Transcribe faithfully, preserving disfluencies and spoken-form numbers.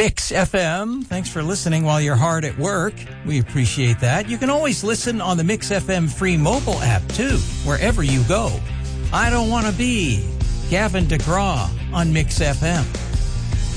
Mix F M. Thanks for listening while you're hard at work. We appreciate that. You can always listen on the Mix F M free mobile app, too, wherever you go. I Don't Want to Be, Gavin DeGraw on Mix F M.